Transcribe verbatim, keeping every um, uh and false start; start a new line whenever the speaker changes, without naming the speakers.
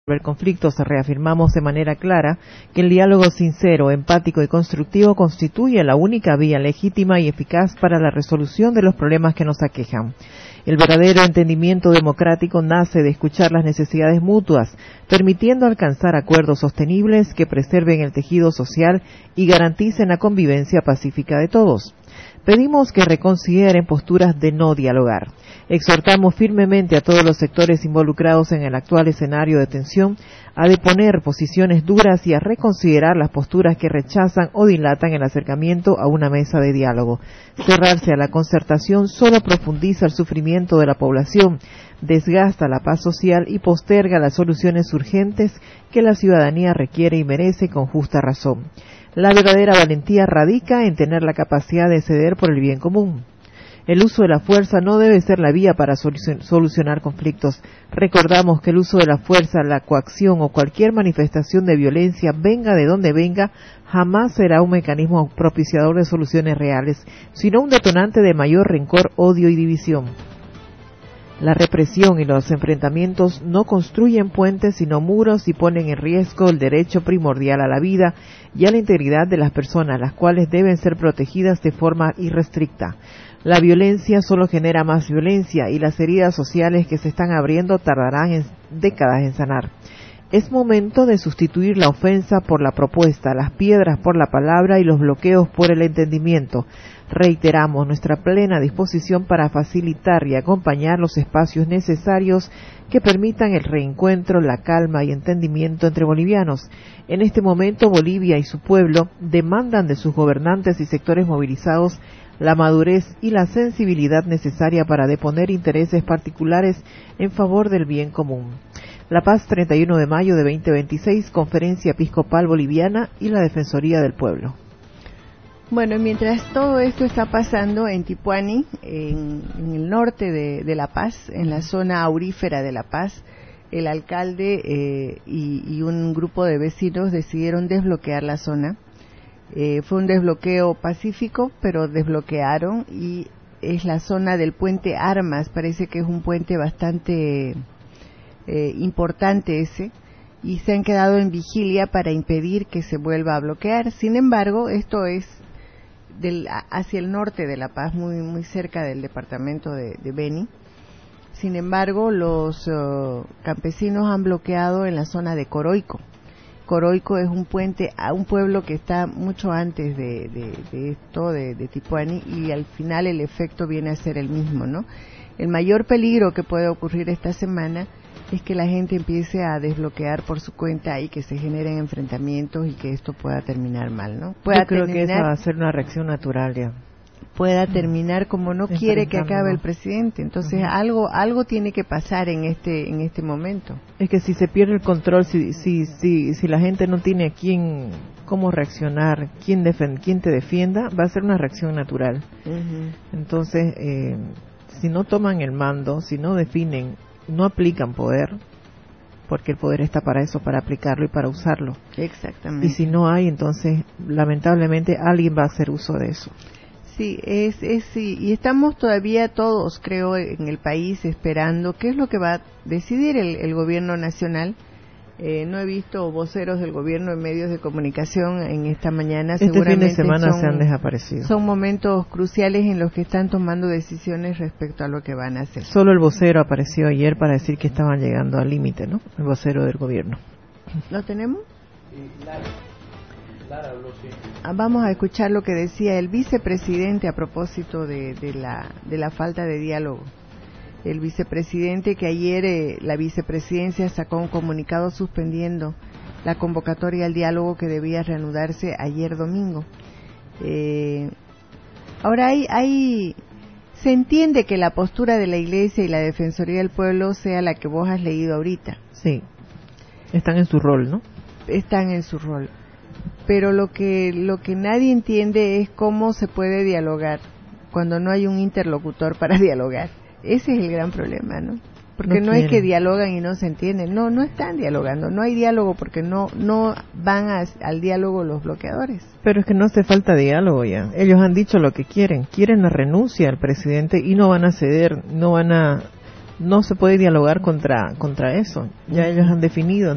el conflicto, se reafirmamos de manera clara que el diálogo sincero, empático y constructivo constituye la única vía legítima y eficaz para la resolución de los problemas que nos aquejan. El verdadero entendimiento democrático nace de escuchar las necesidades mutuas, permitiendo alcanzar acuerdos sostenibles que preserven el tejido social y garanticen la convivencia pacífica de todos. Pedimos que reconsideren posturas de no dialogar. Exhortamos firmemente a todos los sectores involucrados en el actual escenario de tensión a deponer posiciones duras y a reconsiderar las posturas que rechazan o dilatan el acercamiento a una mesa de diálogo. Cerrarse a la concertación solo profundiza el sufrimiento de la población, desgasta la paz social y posterga las soluciones urgentes que la ciudadanía requiere y merece con justa razón. La verdadera valentía radica en tener la capacidad de ceder por el bien común. El uso de la fuerza no debe ser la vía para solucionar conflictos. Recordamos que el uso de la fuerza, la coacción o cualquier manifestación de violencia, venga de donde venga, jamás será un mecanismo propiciador de soluciones reales, sino un detonante de mayor rencor, odio y división. La represión y los enfrentamientos no construyen puentes sino muros y ponen en riesgo el derecho primordial a la vida y a la integridad de las personas, las cuales deben ser protegidas de forma irrestricta. La violencia solo genera más violencia y las heridas sociales que se están abriendo tardarán en décadas en sanar. Es momento de sustituir la ofensa por la propuesta, las piedras por la palabra y los bloqueos por el entendimiento. Reiteramos nuestra plena disposición para facilitar y acompañar los espacios necesarios que permitan el reencuentro, la calma y entendimiento entre bolivianos. En este momento, Bolivia y su pueblo demandan de sus gobernantes y sectores movilizados la madurez y la sensibilidad necesaria para deponer intereses particulares en favor del bien común. La Paz, treinta y uno de mayo de veinte veintiséis, Conferencia Episcopal Boliviana y la Defensoría del Pueblo.
Bueno, mientras todo esto está pasando en Tipuani, en, en el norte de, de La Paz, en la zona aurífera de La Paz, el alcalde eh, y, y un grupo de vecinos decidieron desbloquear la zona. Eh, fue un desbloqueo pacífico, pero desbloquearon y es la zona del puente Armas, parece que es un puente bastante eh, importante ese, y se han quedado en vigilia para impedir que se vuelva a bloquear. Sin embargo, esto es del, hacia el norte de La Paz, muy muy cerca del departamento de, de Beni. Sin embargo, los uh, campesinos han bloqueado en la zona de Coroico. Coroico es un puente a un pueblo que está mucho antes de, de, de esto, de, de Tipuani, y al final el efecto viene a ser el mismo, ¿no? El mayor peligro que puede ocurrir esta semana es que la gente empiece a desbloquear por su cuenta y que se generen enfrentamientos y que esto pueda terminar mal, ¿no? Pueda
Yo creo
terminar,
que esa va a ser una reacción natural ya.
Pueda terminar como no quiere que acabe el presidente. Entonces, uh-huh. algo algo tiene que pasar en este en este momento.
Es que si se pierde el control, si si si si la gente no tiene a quién cómo reaccionar, quién defen, quién te defienda, va a ser una reacción natural. Uh-huh. Entonces, eh, si no toman el mando, si no definen, no aplican poder, porque el poder está para eso, para aplicarlo y para usarlo.
Exactamente.
Y si no hay, entonces, lamentablemente, alguien va a hacer uso de eso.
Sí, es, es sí, y estamos todavía todos, creo, en el país esperando qué es lo que va a decidir el, el gobierno nacional. Eh, no he visto voceros del gobierno en medios de comunicación en esta mañana.
Este
Seguramente
fin de semana
son,
se han desaparecido.
Son momentos cruciales en los que están tomando decisiones respecto a lo que van a hacer.
Solo el vocero apareció ayer para decir que estaban llegando al límite, ¿no? El vocero del gobierno.
¿Lo tenemos?
Sí, Lara. Lara habló, sí.
Ah, vamos a escuchar lo que decía el vicepresidente a propósito de, de la de la falta de diálogo. El vicepresidente que ayer eh, la vicepresidencia sacó un comunicado suspendiendo la convocatoria al diálogo que debía reanudarse ayer domingo. Eh, ahora hay, hay se entiende que la postura de la Iglesia y la Defensoría del Pueblo sea la que vos has leído ahorita.
Sí, están en su rol, ¿no?
Están en su rol. Pero lo que lo que nadie entiende es cómo se puede dialogar cuando no hay un interlocutor para dialogar. Ese es el gran problema, ¿no? Porque no, no es que dialogan y no se entienden. No, no están dialogando. No hay diálogo porque no no van a, al diálogo los bloqueadores.
Pero es que no hace falta diálogo ya. Ellos han dicho lo que quieren. Quieren la renuncia al presidente y no van a ceder, no van a... No se puede dialogar contra contra eso. Ya ellos han definido.